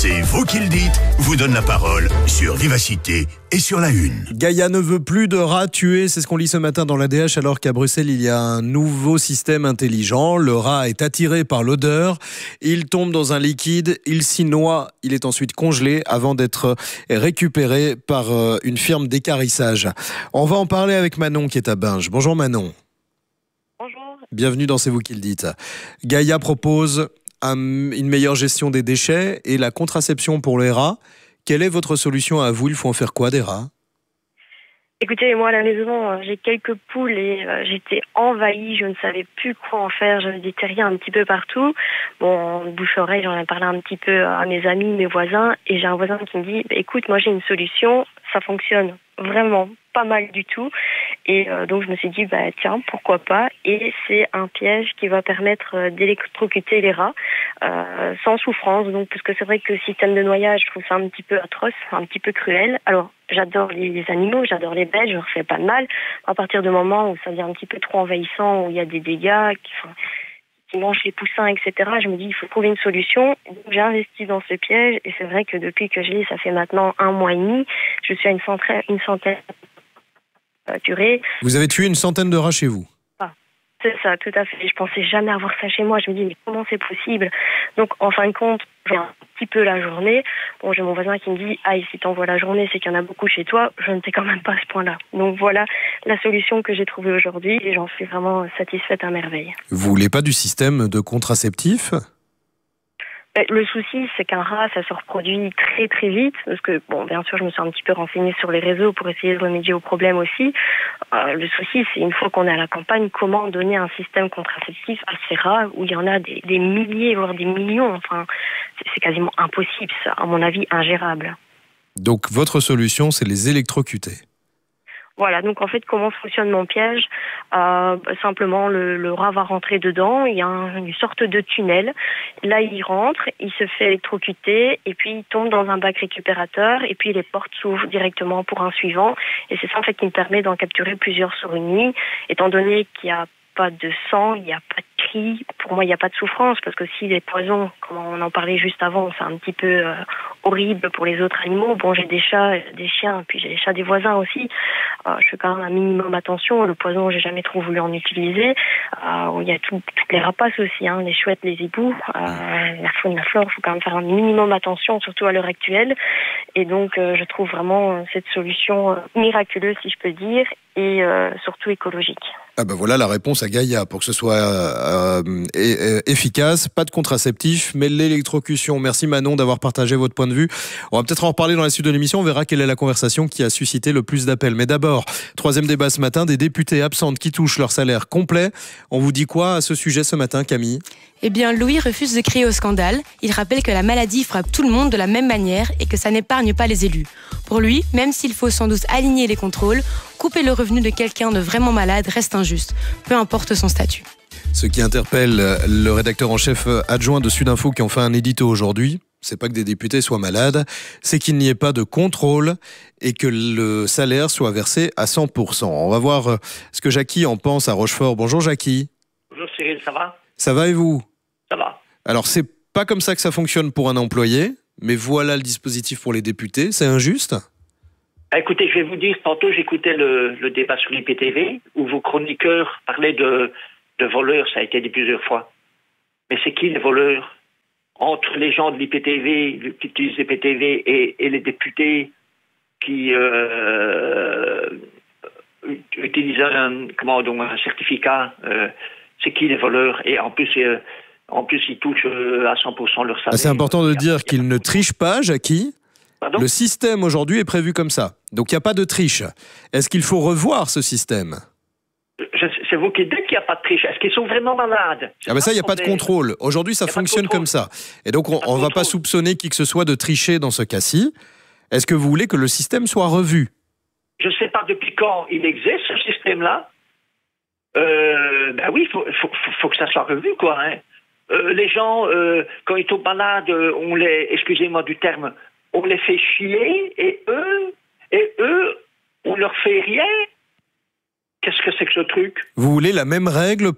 C'est vous qui le dites, vous donne la parole sur Vivacité et sur La Une. Gaïa ne veut plus de rats tués, c'est ce qu'on lit ce matin dans l'ADH, alors qu'à Bruxelles, il y a un nouveau système intelligent. Le rat est attiré par l'odeur, il tombe dans un liquide, il s'y noie, il est ensuite congelé avant d'être récupéré par une firme d'équarrissage. On va en parler avec Manon qui est à Binge. Bonjour Manon. Bonjour. Bienvenue dans C'est vous qui le dites. Gaïa propose une meilleure gestion des déchets et la contraception pour les rats. Quelle est votre solution à vous? Il faut en faire quoi des rats? Écoutez, moi à la maison, j'ai quelques poules et j'étais envahie, je ne savais plus quoi en faire, je des terriens un petit peu partout. Bon, bouche-oreille, j'en ai parlé un petit peu à mes amis, mes voisins, et j'ai un voisin qui me dit écoute, moi j'ai une solution, ça fonctionne vraiment pas mal du tout. Et donc je me suis dit tiens, pourquoi pas. Et c'est un piège qui va permettre d'électrocuter les rats sans souffrance. Donc parce que c'est vrai que le système de noyage, je trouve ça un petit peu atroce, un petit peu cruel. Alors j'adore les animaux, j'adore les bêtes, je leur fais pas de mal. À partir du moment où ça devient un petit peu trop envahissant, où il y a des dégâts qui mangent les poussins, etc., je me dis il faut trouver une solution. Donc j'ai investi dans ce piège et c'est vrai que depuis que je l'ai, ça fait maintenant 1 mois et demi, je suis à une centaine durée. Vous avez tué une centaine de rats chez vous? C'est ça, tout à fait. Je pensais jamais avoir ça chez moi. Je me dis, mais comment c'est possible? Donc, en fin de compte, j'ai un petit peu la journée. Bon, j'ai mon voisin qui me dit, si t'envoies la journée, c'est qu'il y en a beaucoup chez toi. Je ne sais quand même pas à ce point-là. Donc, voilà la solution que j'ai trouvée aujourd'hui et j'en suis vraiment satisfaite à merveille. Vous voulez pas du système de contraceptif? Le souci, c'est qu'un rat, ça se reproduit très très vite, parce que, bien sûr, je me suis un petit peu renseignée sur les réseaux pour essayer de remédier au problème aussi. Le souci, c'est une fois qu'on est à la campagne, comment donner un système contraceptif à ces rats où il y en a des milliers, voire des millions. Enfin, c'est quasiment impossible, ça, à mon avis, ingérable. Donc, votre solution, c'est les électrocuter? Voilà, donc en fait, comment fonctionne mon piège? Simplement, le rat va rentrer dedans, il y a une sorte de tunnel. Là, il rentre, il se fait électrocuter, et puis il tombe dans un bac récupérateur, et puis les portes s'ouvrent directement pour un suivant. Et c'est ça, en fait, qui me permet d'en capturer plusieurs sur une nuit, étant donné qu'il n'y a pas de sang, il n'y a pas de cris. Pour moi, il n'y a pas de souffrance, parce que si les poisons, comme on en parlait juste avant, c'est un petit peu horrible pour les autres animaux. Bon, j'ai des chats, des chiens, puis j'ai les chats des voisins aussi. Je fais quand même un minimum attention. Le poison, j'ai jamais trop voulu en utiliser. Il y a toutes les rapaces aussi, les chouettes, les hiboux, la faune, la flore. Il faut quand même faire un minimum attention, surtout à l'heure actuelle. Et donc, je trouve vraiment cette solution miraculeuse, si je peux dire, et surtout écologique. Voilà la réponse à Gaïa, pour que ce soit efficace, pas de contraceptif, mais l'électrocution. Merci Manon d'avoir partagé votre point de vue. On va peut-être en reparler dans la suite de l'émission, on verra quelle est la conversation qui a suscité le plus d'appels. Mais d'abord, troisième débat ce matin, des députés absentes qui touchent leur salaire complet. On vous dit quoi à ce sujet ce matin, Camille? Eh bien, Louis refuse de crier au scandale. Il rappelle que la maladie frappe tout le monde de la même manière et que ça n'épargne pas les élus. Pour lui, même s'il faut sans doute aligner les contrôles, couper le revenu de quelqu'un de vraiment malade reste injuste, peu importe son statut. Ce qui interpelle le rédacteur en chef adjoint de Sudinfo qui en fait un édito aujourd'hui, c'est pas que des députés soient malades, c'est qu'il n'y ait pas de contrôle et que le salaire soit versé à 100%. On va voir ce que Jackie en pense à Rochefort. Bonjour Jackie. Bonjour Cyril, ça va? Ça va et vous? Ça va. Alors c'est pas comme ça que ça fonctionne pour un employé, mais voilà le dispositif pour les députés, c'est injuste? Écoutez, je vais vous dire, tantôt j'écoutais le débat sur l'IPTV où vos chroniqueurs parlaient de voleurs, ça a été dit plusieurs fois. Mais c'est qui les voleurs? Entre les gens de l'IPTV, qui utilisent l'IPTV et les députés qui utilisent un certificat, c'est qui les voleurs? Et en plus ils touchent à 100% leur salaire. C'est important de dire qu'ils ne trichent pas, Jackie. Pardon? Le système aujourd'hui est prévu comme ça. Donc il n'y a pas de triche. Est-ce qu'il faut revoir ce système? C'est vous qui dites qu'il n'y a pas de triche. Est-ce qu'ils sont vraiment malades? Ça, il n'y a pas de contrôle. Aujourd'hui, ça fonctionne comme ça. Et donc, on ne va pas soupçonner qui que ce soit de tricher dans ce cas-ci. Est-ce que vous voulez que le système soit revu? Je ne sais pas depuis quand il existe, ce système-là. Oui, faut que ça soit revu, quoi. Les gens, quand ils tombent malades, excusez-moi du terme, on les fait chier et eux, on leur fait rien. Qu'est-ce que c'est que ce truc? Vous voulez la même règle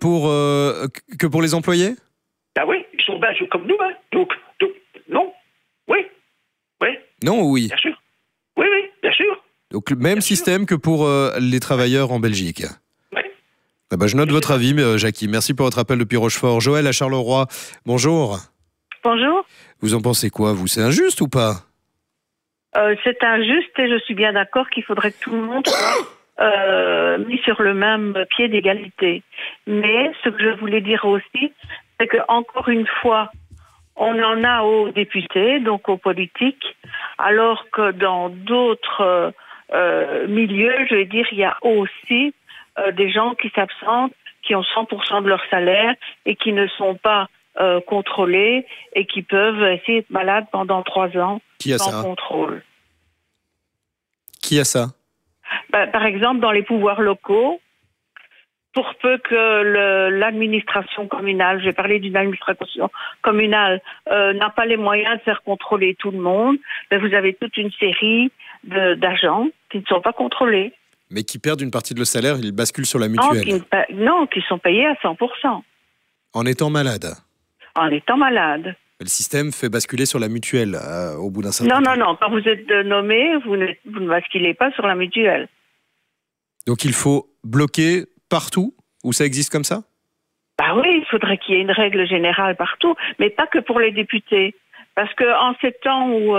que pour les employés? Oui, ils sont belges comme nous, donc non, oui. Non ou oui? Bien sûr. Oui, bien sûr. Donc le même système que pour les travailleurs en Belgique. Oui. Je note votre avis, Jackie. Merci pour votre appel depuis Rochefort. Joël à Charleroi, bonjour. Bonjour. Vous en pensez quoi, vous? C'est injuste ou pas? C'est injuste et je suis bien d'accord qu'il faudrait que tout le monde soit mis sur le même pied d'égalité. Mais ce que je voulais dire aussi, c'est que encore une fois, on en a aux députés, donc aux politiques, alors que dans d'autres milieux, je vais dire, il y a aussi des gens qui s'absentent, qui ont 100% de leur salaire et qui ne sont pas contrôlés et qui peuvent essayer d'être malades pendant 3 ans sans contrôle. Qui a ça? Par exemple, dans les pouvoirs locaux, pour peu que l'administration communale, je vais parler d'une administration communale, n'a pas les moyens de faire contrôler tout le monde, vous avez toute une série d'agents qui ne sont pas contrôlés. Mais qui perdent une partie de leur salaire, ils basculent sur la mutuelle. Non, qui sont payés à 100%. En étant malade. En étant malade. Le système fait basculer sur la mutuelle au bout d'un certain temps. Non. Quand vous êtes nommé, vous ne basculez pas sur la mutuelle. Donc il faut bloquer partout où ça existe comme ça? Oui, il faudrait qu'il y ait une règle générale partout, mais pas que pour les députés. Parce qu'en ces temps où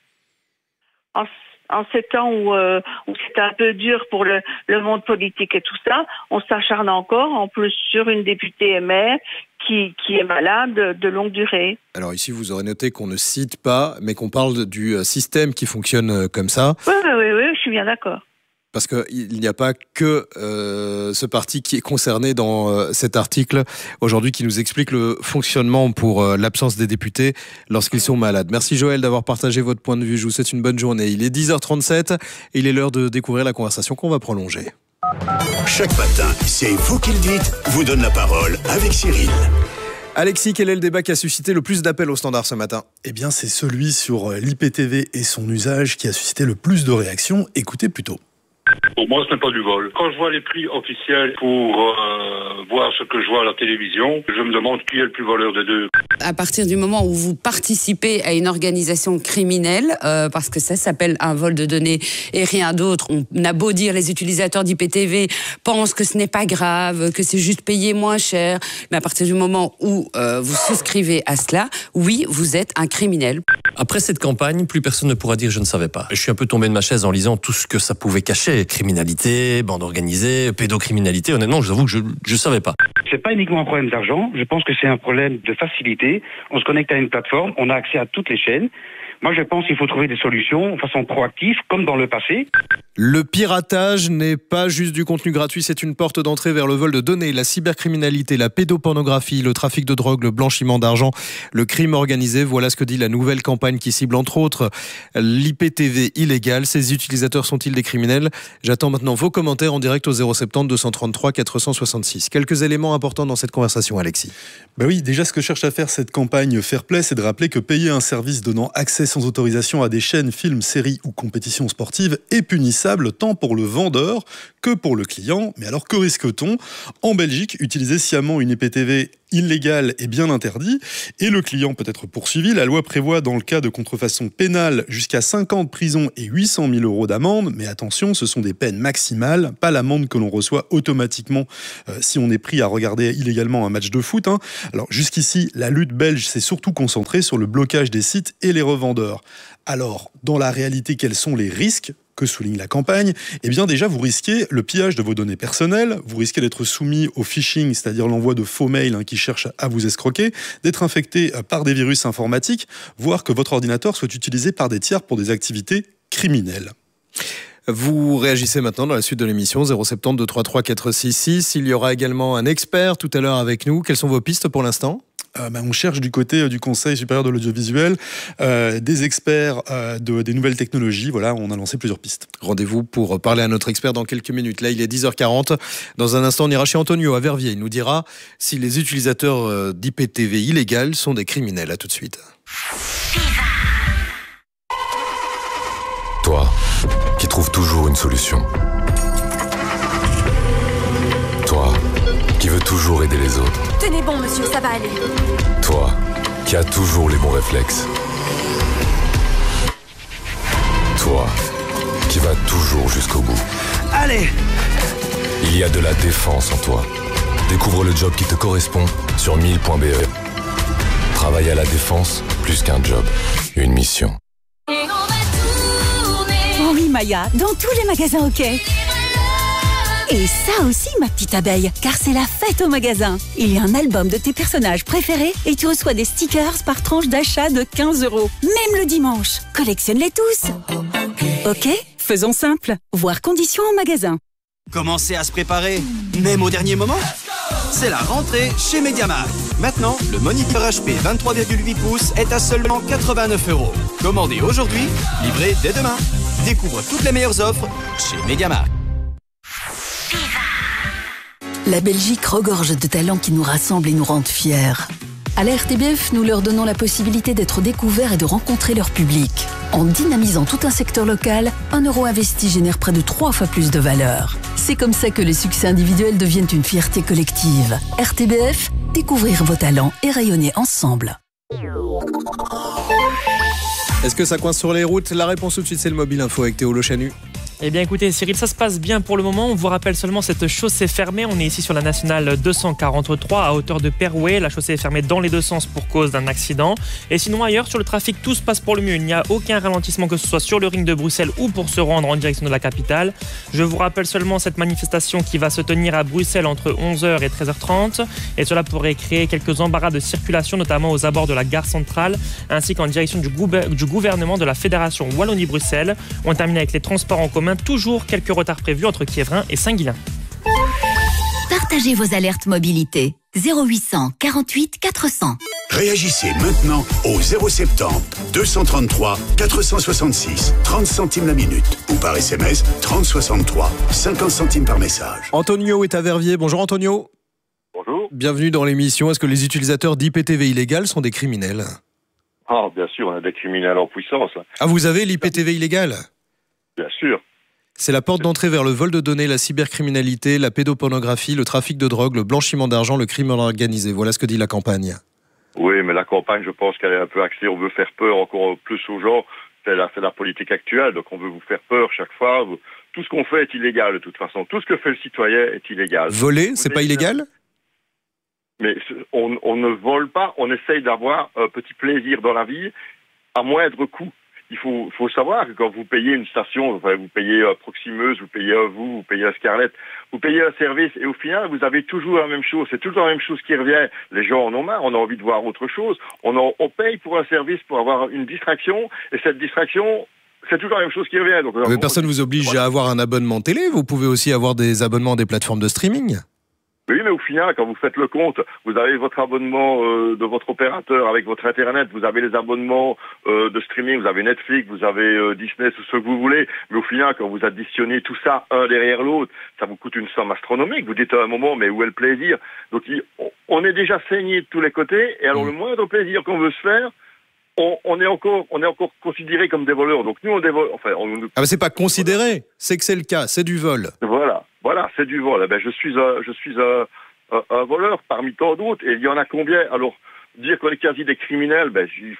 c'est un peu dur pour le monde politique et tout ça, on s'acharne encore en plus sur une députée maire qui est malade de longue durée. Alors ici, vous aurez noté qu'on ne cite pas, mais qu'on parle du système qui fonctionne comme ça. Oui, je suis bien d'accord. Parce qu'il n'y a pas que ce parti qui est concerné dans cet article aujourd'hui qui nous explique le fonctionnement pour l'absence des députés lorsqu'ils sont malades. Merci Joël d'avoir partagé votre point de vue. Je vous souhaite une bonne journée. Il est 10h37 et il est l'heure de découvrir la conversation qu'on va prolonger. Chaque matin, c'est vous qui le dites, vous donne la parole avec Cyril. Alexis, quel est le débat qui a suscité le plus d'appels au standard ce matin? Eh bien, c'est celui sur l'IPTV et son usage qui a suscité le plus de réactions. Écoutez plutôt. Pour moi, ce n'est pas du vol. Quand je vois les prix officiels pour voir ce que je vois à la télévision, je me demande qui est le plus voleur des deux. À partir du moment où vous participez à une organisation criminelle, parce que ça s'appelle un vol de données et rien d'autre, on a beau dire les utilisateurs d'IPTV pensent que ce n'est pas grave, que c'est juste payer moins cher, mais à partir du moment où vous souscrivez à cela, oui, vous êtes un criminel. Après cette campagne, plus personne ne pourra dire je ne savais pas. Je suis un peu tombé de ma chaise en lisant tout ce que ça pouvait cacher. Criminalité, bande organisée, pédocriminalité. Honnêtement, je vous avoue que je savais pas. C'est pas uniquement un problème d'argent. Je pense que c'est un problème de facilité. On se connecte à une plateforme, on a accès à toutes les chaînes. Moi, je pense qu'il faut trouver des solutions de façon proactive, comme dans le passé. Le piratage n'est pas juste du contenu gratuit, c'est une porte d'entrée vers le vol de données, la cybercriminalité, la pédopornographie, le trafic de drogue, le blanchiment d'argent, le crime organisé. Voilà ce que dit la nouvelle campagne qui cible entre autres l'IPTV illégal. Ces utilisateurs sont-ils des criminels? J'attends maintenant vos commentaires en direct au 070 233 466. Quelques éléments importants dans cette conversation, Alexis. Oui, déjà ce que cherche à faire cette campagne Fairplay, c'est de rappeler que payer un service donnant accès sans autorisation à des chaînes, films, séries ou compétitions sportives est punissable tant pour le vendeur que pour le client. Mais alors que risque-t-on? En Belgique, utiliser sciemment une IPTV illégale est bien interdit et le client peut être poursuivi. La loi prévoit dans le cas de contrefaçon pénale jusqu'à 5 ans de prison et 800 000 € d'amende. Mais attention, ce sont des peines maximales, pas l'amende que l'on reçoit automatiquement si on est pris à regarder illégalement un match de foot. Alors jusqu'ici, la lutte belge s'est surtout concentrée sur le blocage des sites et les revendeurs. Alors, dans la réalité, quels sont les risques que souligne la campagne? Eh bien déjà, vous risquez le pillage de vos données personnelles, vous risquez d'être soumis au phishing, c'est-à-dire l'envoi de faux mails qui cherchent à vous escroquer, d'être infecté par des virus informatiques, voire que votre ordinateur soit utilisé par des tiers pour des activités criminelles. Vous réagissez maintenant dans la suite de l'émission 070 233 466. Il y aura également un expert tout à l'heure avec nous. Quelles sont vos pistes pour l'instant? On cherche du côté du Conseil supérieur de l'audiovisuel des experts des nouvelles technologies. Voilà, on a lancé plusieurs pistes. Rendez-vous pour parler à notre expert dans quelques minutes. Là, il est 10h40. Dans un instant, on ira chez Antonio à Verviers. Il nous dira si les utilisateurs d'IPTV illégales sont des criminels. À tout de suite. Toi, qui trouves toujours une solution. Toi, qui veux toujours aider les autres. Tenez bon, monsieur, ça va aller. Toi, qui as toujours les bons réflexes. vont jusqu'au bout. Allez! Il y a de la défense en toi. Découvre le job qui te correspond sur 1000.be. Travailler à la défense, plus qu'un job, une mission. Oh oui, Maya, dans tous les magasins OK. Et ça aussi, ma petite abeille, car c'est la fête au magasin. Il y a un album de tes personnages préférés et tu reçois des stickers par tranche d'achat de 15 €. Même le dimanche. Collectionne-les tous. OK, faisons simple. Voir conditions en magasin. Commencez à se préparer, même au dernier moment. C'est la rentrée chez MediaMarkt. Maintenant, le moniteur HP 23,8 pouces est à seulement 89 €. Commandez aujourd'hui, livré dès demain. Découvre toutes les meilleures offres chez MediaMarkt. La Belgique regorge de talents qui nous rassemblent et nous rendent fiers. À la RTBF, nous leur donnons la possibilité d'être découverts et de rencontrer leur public. En dynamisant tout un secteur local, 1 € investi génère près de 3 fois plus de valeur. C'est comme ça que les succès individuels deviennent une fierté collective. RTBF, découvrir vos talents et rayonner ensemble. Est-ce que ça coince sur les routes? La réponse tout de suite, c'est le Mobile Info avec Théo Lochanu. Eh bien écoutez Cyril, ça se passe bien pour le moment. On vous rappelle seulement cette chaussée fermée. On est ici sur la nationale 243 à hauteur de Perouet. La chaussée est fermée dans les deux sens pour cause d'un accident. Et sinon ailleurs sur le trafic, tout se passe pour le mieux. Il n'y a aucun ralentissement que ce soit sur le ring de Bruxelles ou pour se rendre en direction de la capitale. Je vous rappelle seulement cette manifestation qui va se tenir à Bruxelles entre 11h et 13h30. Et cela pourrait créer quelques embarras de circulation, notamment aux abords de la gare centrale, ainsi qu'en direction du gouvernement de la Fédération Wallonie-Bruxelles. On termine avec les transports en commun. Toujours quelques retards prévus entre Kievrin et Saint-Guilain. Partagez vos alertes mobilité. 0800 48 400. Réagissez maintenant au 070 233 466 30 centimes la minute ou par SMS 3063 50 centimes par message. Antonio est à Verviers. Bonjour Antonio. Bonjour. Bienvenue dans l'émission. Est-ce que les utilisateurs d'IPTV illégal sont des criminels? Ah, bien sûr, on a des criminels en puissance. Ah, vous avez l'IPTV illégal? Bien sûr. C'est la porte d'entrée vers le vol de données, la cybercriminalité, la pédopornographie, le trafic de drogue, le blanchiment d'argent, le crime organisé. Voilà ce que dit la campagne. Oui, mais la campagne, je pense qu'elle est un peu axée. On veut faire peur encore plus aux gens. C'est la politique actuelle. Donc on veut vous faire peur chaque fois. Tout ce qu'on fait est illégal de toute façon. Tout ce que fait le citoyen est illégal. Voler, c'est pas illégal? Mais on ne vole pas. On essaye d'avoir un petit plaisir dans la vie à moindre coût. Il faut savoir que quand vous payez une station, enfin, vous payez Proximeuse, vous payez vous payez Scarlett, vous payez un service et au final, vous avez toujours la même chose. C'est toujours la même chose qui revient. Les gens en ont marre, on a envie de voir autre chose. On paye pour un service pour avoir une distraction et cette distraction, c'est toujours la même chose qui revient. Donc, mais personne ne vous oblige à avoir un abonnement télé. Vous pouvez aussi avoir des abonnements à des plateformes de streaming. Oui, mais au final, quand vous faites le compte, vous avez votre abonnement de votre opérateur avec votre Internet, vous avez les abonnements de streaming, vous avez Netflix, vous avez Disney, tout ce que vous voulez. Mais au final, quand vous additionnez tout ça un derrière l'autre, ça vous coûte une somme astronomique. Vous dites à un moment, mais où est le plaisir? Donc, on est déjà saigné de tous les côtés. Et alors, le moindre plaisir qu'on veut se faire, on est encore considéré comme des voleurs. Donc, nous, on dévole. Enfin, ah, mais c'est pas considéré, c'est que c'est le cas, c'est du vol. Voilà, c'est du vol. Eh ben, je suis un voleur parmi tant d'autres. Et il y en a combien? Alors, dire qu'on est quasi des criminels,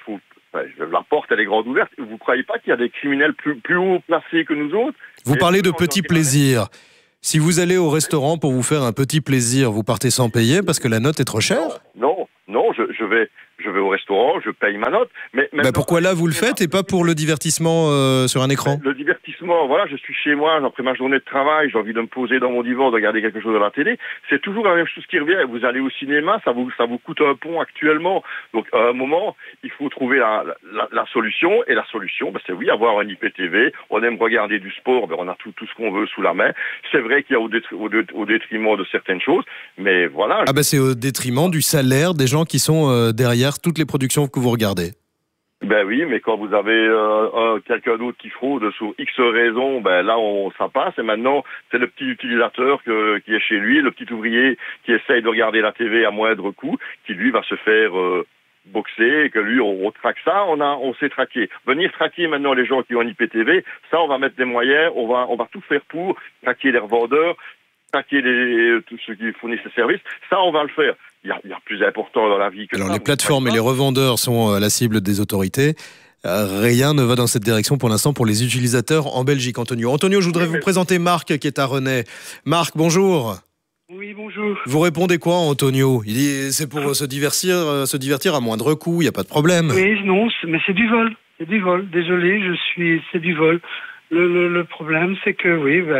la porte, elle est grande ouverte. Vous croyez pas qu'il y a des criminels plus haut placés que nous autres? Vous parlez de petits plaisirs. Si vous allez au restaurant pour vous faire un petit plaisir, vous partez sans payer parce que la note est trop chère? Non, je vais au restaurant, je paye ma note. Mais pourquoi là vous le faites et pas pour le divertissement sur un écran? Le divertissement, voilà, je suis chez moi, après ma journée de travail, j'ai envie de me poser dans mon divan, de regarder quelque chose à la télé. C'est toujours la même chose qui revient. Vous allez au cinéma, ça vous coûte un pont actuellement. Donc à un moment, il faut trouver la solution. Et la solution, c'est oui, avoir un IPTV. On aime regarder du sport, on a tout ce qu'on veut sous la main. C'est vrai qu'il y a au détriment de certaines choses, mais voilà. C'est au détriment du salaire des gens qui sont derrière toutes les productions que vous regardez. Ben oui, mais quand vous avez quelqu'un d'autre qui fraude sur X raisons, là ça passe. Et maintenant, c'est le petit utilisateur qui est chez lui, le petit ouvrier qui essaye de regarder la TV à moindre coût, qui lui va se faire boxer, et que lui on traque ça. On s'est traqué. Venir traquer maintenant les gens qui ont un IPTV, ça on va mettre des moyens, on va tout faire pour traquer les revendeurs, traquer tous ceux qui fournissent ces services. Ça on va le faire. Il y a plus important dans la vie que Alors les plateformes et les revendeurs sont la cible des autorités. Rien ne va dans cette direction pour l'instant pour les utilisateurs en Belgique, Antonio. Antonio, je voudrais vous présenter Marc qui est à Rennes. Marc, bonjour. Oui, bonjour. Vous répondez quoi, Antonio? Il dit c'est pour se divertir à moindre coût, il n'y a pas de problème. Oui, non, mais c'est du vol. C'est du vol. Désolé, c'est du vol. Le problème, c'est que,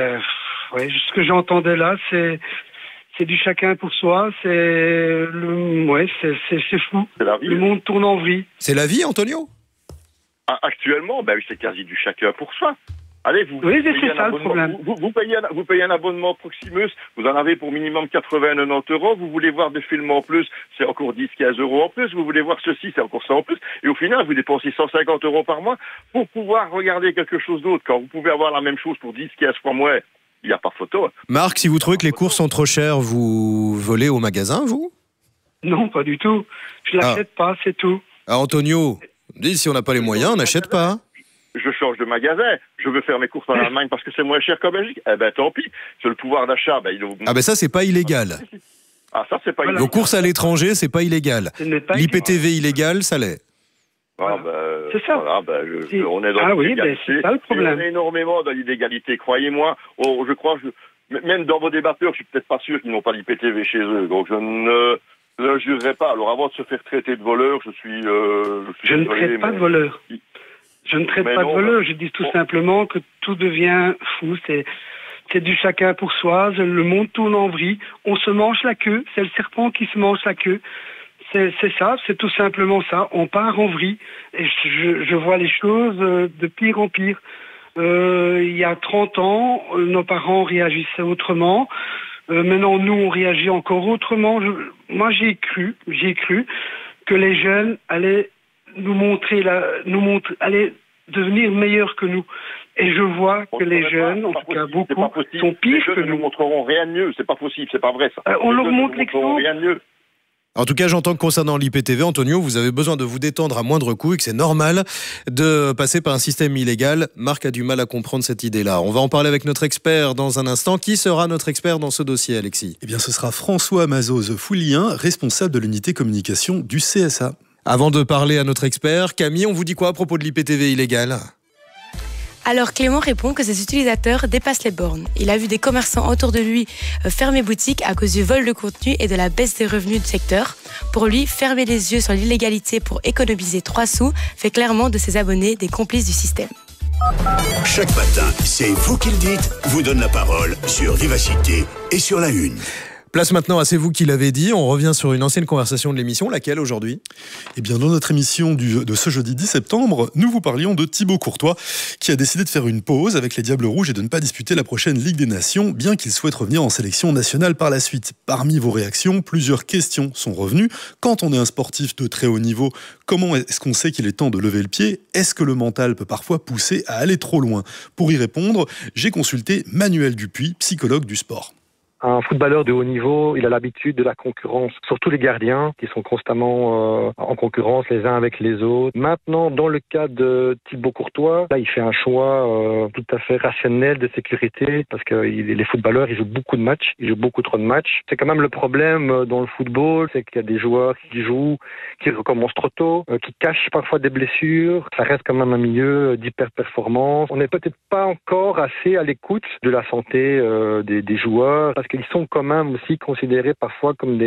ce que j'entendais là, c'est du chacun pour soi, c'est fou. C'est la vie. Le monde tourne en vrille. C'est la vie, Antonio? Actuellement, c'est quasi du chacun pour soi. Allez, vous payez ça, le problème. Vous payez un abonnement Proximus, vous en avez pour minimum 80-90 €. Vous voulez voir des films en plus, c'est encore 10-15 € en plus. Vous voulez voir ceci, c'est encore ça en plus. Et au final, vous dépensez 150 € par mois pour pouvoir regarder quelque chose d'autre. Quand vous pouvez avoir la même chose pour 10-15 fois moins, il n'y a pas photo. Marc, si vous trouvez que les courses sont trop chères, vous volez au magasin, vous? Non, pas du tout. Je l'achète pas, c'est tout. Antonio, dis si on n'a pas les moyens, on n'achète pas. Je change de magasin, je veux faire mes courses en Allemagne parce que c'est moins cher qu'en Belgique. Tant pis, c'est le pouvoir d'achat, il augmente. Ça, c'est pas illégal. Ça, c'est pas illégal. Vos courses à l'étranger, c'est pas illégal. L'IPTV illégal, ça l'est. C'est ça. On est dans l'illégalité. C'est ça le problème. On est énormément dans l'illégalité, croyez-moi. Je crois, même dans vos débatteurs, je suis peut-être pas sûr qu'ils n'ont pas l'IPTV chez eux. Donc je ne jurerai pas. Alors avant de se faire traiter de voleur, je ne traite pas de voleur. Je ne traite pas de voleur, je dis tout simplement que tout devient fou, c'est du chacun pour soi, le monde tourne en vrille, on se mange la queue, c'est le serpent qui se mange la queue, c'est ça, c'est tout simplement ça, on part en vrille, et je vois les choses de pire en pire. Il y a 30 ans, nos parents réagissaient autrement, maintenant nous on réagit encore autrement. Moi j'ai cru que les jeunes allaient allaient devenir meilleurs que nous. Et je vois que les jeunes, en tout cas beaucoup, sont pires que nous. Ils ne nous montreront rien de mieux, c'est pas possible, c'est pas vrai ça. On leur montre l'exemple. Rien de mieux. En tout cas, j'entends que concernant l'IPTV, Antonio, vous avez besoin de vous détendre à moindre coût et que c'est normal de passer par un système illégal. Marc a du mal à comprendre cette idée-là. On va en parler avec notre expert dans un instant. Qui sera notre expert dans ce dossier, Alexis? Ce sera François Mazoz-Foulien, responsable de l'unité communication du CSA. Avant de parler à notre expert, Camille, on vous dit quoi à propos de l'IPTV illégal? Alors Clément répond que ses utilisateurs dépassent les bornes. Il a vu des commerçants autour de lui fermer boutique à cause du vol de contenu et de la baisse des revenus du secteur. Pour lui, fermer les yeux sur l'illégalité pour économiser 3 sous fait clairement de ses abonnés des complices du système. Chaque matin, c'est vous qui le dites, vous donne la parole sur Vivacité et sur La Une. Place maintenant à C'est vous qui l'avez dit. On revient sur une ancienne conversation de l'émission. Laquelle aujourd'hui? Dans notre émission de ce jeudi 10 septembre, nous vous parlions de Thibaut Courtois qui a décidé de faire une pause avec les Diables Rouges et de ne pas disputer la prochaine Ligue des Nations, bien qu'il souhaite revenir en sélection nationale par la suite. Parmi vos réactions, plusieurs questions sont revenues. Quand on est un sportif de très haut niveau, comment est-ce qu'on sait qu'il est temps de lever le pied? Est-ce que le mental peut parfois pousser à aller trop loin? Pour y répondre, j'ai consulté Manuel Dupuis, psychologue du sport. Un footballeur de haut niveau, il a l'habitude de la concurrence, surtout les gardiens qui sont constamment en concurrence les uns avec les autres. Maintenant, dans le cas de Thibaut Courtois, là, il fait un choix tout à fait rationnel de sécurité parce que les footballeurs, ils jouent beaucoup de matchs, ils jouent beaucoup trop de matchs. C'est quand même le problème dans le football, c'est qu'il y a des joueurs qui jouent, qui recommencent trop tôt, qui cachent parfois des blessures. Ça reste quand même un milieu d'hyper-performance. On n'est peut-être pas encore assez à l'écoute de la santé des joueurs parce qu'ils sont quand même aussi considérés parfois comme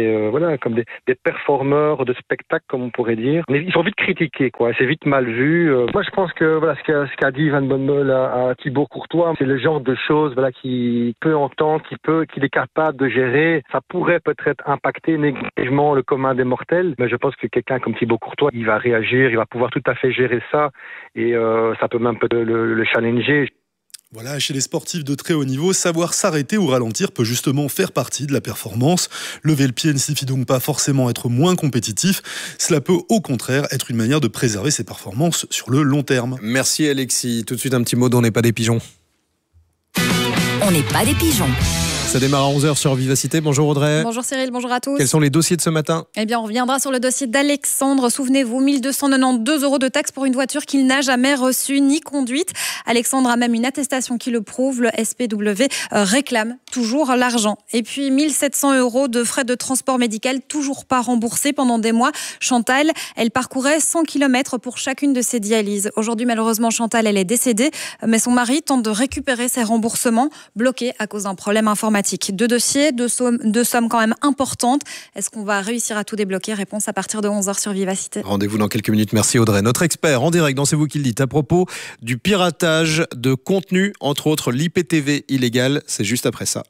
des performeurs de spectacle, comme on pourrait dire. Mais ils sont vite critiqués, quoi. C'est vite mal vu. Moi, je pense que ce qu'a dit Van Bommel à Thibaut Courtois, c'est le genre de choses qu'il peut entendre, qu'il est capable de gérer. Ça pourrait peut-être impacter négativement le commun des mortels, mais je pense que quelqu'un comme Thibaut Courtois, il va réagir, il va pouvoir tout à fait gérer ça et ça peut même le challenger. Voilà, chez les sportifs de très haut niveau, savoir s'arrêter ou ralentir peut justement faire partie de la performance. Lever le pied ne signifie donc pas forcément être moins compétitif. Cela peut au contraire être une manière de préserver ses performances sur le long terme. Merci Alexis. Tout de suite un petit mot d'On n'est pas des pigeons. On n'est pas des pigeons. Ça démarre à 11h sur Vivacité. Bonjour Audrey. Bonjour Cyril, bonjour à tous. Quels sont les dossiers de ce matin ? Eh bien, on reviendra sur le dossier d'Alexandre. Souvenez-vous, 1292 € de taxes pour une voiture qu'il n'a jamais reçue ni conduite. Alexandre a même une attestation qui le prouve. Le SPW réclame toujours l'argent. Et puis 1700 € de frais de transport médical toujours pas remboursés pendant des mois. Chantal, elle parcourait 100 km pour chacune de ses dialyses. Aujourd'hui, malheureusement, Chantal, elle est décédée, mais son mari tente de récupérer ses remboursements bloqués à cause d'un problème informatique. Deux dossiers, deux sommes quand même importantes. Est-ce qu'on va réussir à tout débloquer ? Réponse à partir de 11h sur Vivacité. Rendez-vous dans quelques minutes. Merci Audrey. Notre expert en direct dans C'est vous qui le dites à propos du piratage de contenu, entre autres l'IPTV illégal. C'est juste après ça.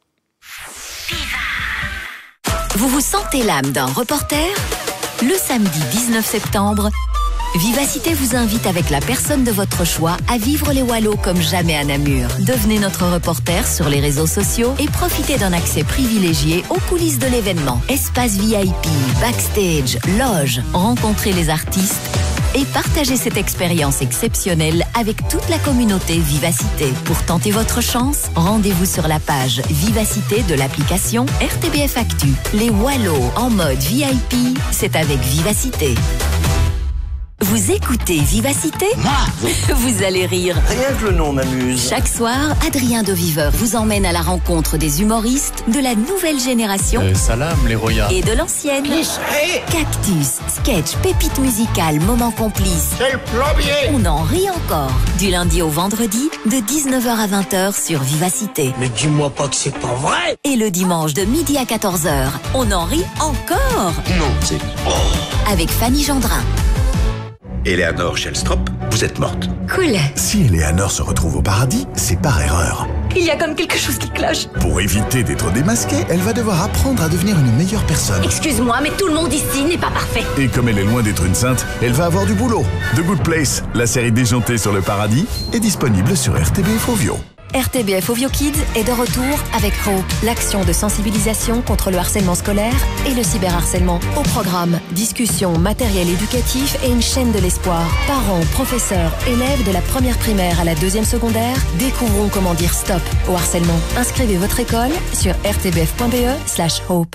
Vous vous sentez l'âme d'un reporter ? Le samedi 19 septembre, Vivacité vous invite avec la personne de votre choix à vivre les Wallos comme jamais à Namur. Devenez notre reporter sur les réseaux sociaux et profitez d'un accès privilégié aux coulisses de l'événement. Espace VIP, backstage, loge, rencontrez les artistes et partagez cette expérience exceptionnelle avec toute la communauté Vivacité. Pour tenter votre chance, rendez-vous sur la page Vivacité de l'application RTBF Actu. Les Wallos en mode VIP, c'est avec Vivacité. Vous écoutez Vivacité ? Moi ? Vous allez rire. Rien que le nom m'amuse. Chaque soir, Adrien de Viveur vous emmène à la rencontre des humoristes de la nouvelle génération Salam, les royas. et de l'ancienne. Cactus, sketch, pépites musicales, moments complices. C'est le plombier. On en rit encore. Du lundi au vendredi, de 19h à 20h sur Vivacité. Mais dis-moi pas que c'est pas vrai. Et le dimanche de midi à 14h, on en rit encore. Non, c'est... Avec Fanny Gendrin. Eleanor Shellstrop, vous êtes morte. Cool. Si Eleanor se retrouve au paradis, c'est par erreur. Il y a comme quelque chose qui cloche. Pour éviter d'être démasquée, elle va devoir apprendre à devenir une meilleure personne. Excuse-moi, mais tout le monde ici n'est pas parfait. Et comme elle est loin d'être une sainte, elle va avoir du boulot. The Good Place, la série déjantée sur le paradis, est disponible sur RTBF Ovio. RTBF Ovio Kids est de retour avec Hope, l'action de sensibilisation contre le harcèlement scolaire et le cyberharcèlement. Au programme, discussion, matériel éducatif et une chaîne de l'espoir. Parents, professeurs, élèves de la première primaire à la deuxième secondaire découvrons comment dire stop au harcèlement. Inscrivez votre école sur rtbf.be/hope.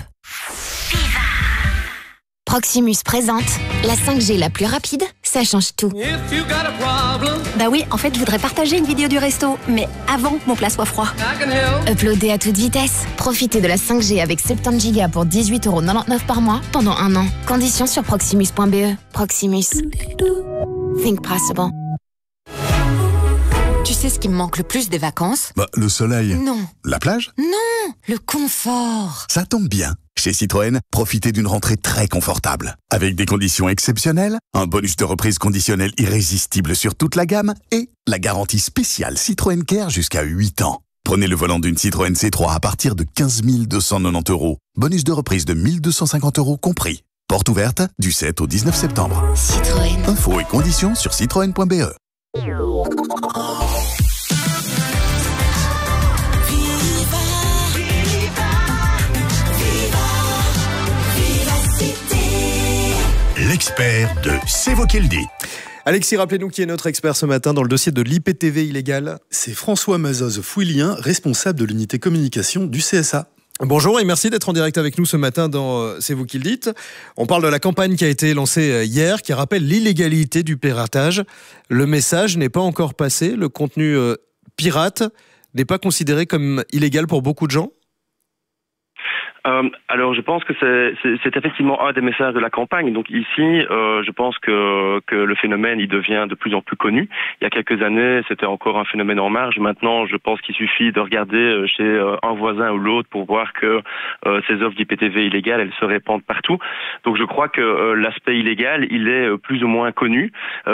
Proximus présente la 5G la plus rapide, ça change tout. Bah oui, en fait, je voudrais partager une vidéo du resto, mais avant que mon plat soit froid. Uploader à toute vitesse. Profitez de la 5G avec 70 Go pour 18,99 € par mois pendant 1 an. Conditions sur proximus.be. Proximus. Think possible. Tu sais ce qui me manque le plus des vacances ? Bah, le soleil. Non. La plage ? Non, le confort. Ça tombe bien. Chez Citroën, profitez d'une rentrée très confortable. Avec des conditions exceptionnelles, un bonus de reprise conditionnel irrésistible sur toute la gamme et la garantie spéciale Citroën Care jusqu'à 8 ans. Prenez le volant d'une Citroën C3 à partir de 15 290 €. Bonus de reprise de 1 250 € compris. Porte ouverte du 7 au 19 septembre. Citroën. Infos et conditions sur citroën.be. L'expert de C'est vous qui le dites. Alexis, rappelez-nous qui est notre expert ce matin dans le dossier de l'IPTV illégal. C'est François Mazoz-Fouillien, responsable de l'unité communication du CSA. Bonjour et merci d'être en direct avec nous ce matin dans C'est vous qui le dites. On parle de la campagne qui a été lancée hier, qui rappelle l'illégalité du piratage. Le message n'est pas encore passé. Le contenu pirate n'est pas considéré comme illégal pour beaucoup de gens. Alors, je pense que c'est effectivement un des messages de la campagne. Donc ici, je pense que le phénomène, il devient de plus en plus connu. Il y a quelques années, c'était encore un phénomène en marge. Maintenant, je pense qu'il suffit de regarder chez un voisin ou l'autre pour voir que ces offres d'IPTV illégales, elles se répandent partout. Donc je crois que l'aspect illégal, il est plus ou moins connu.